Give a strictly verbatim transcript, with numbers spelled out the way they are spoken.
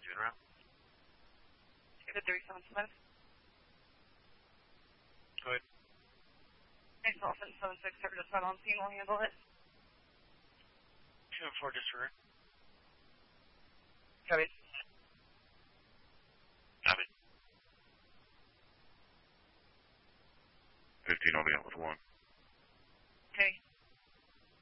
doing around? David three seven seven. Go ahead. Next Dolphin seven six, cover just not on scene, we'll handle it. two and four disregard. Copy. Copy. fifteen on the outlet one.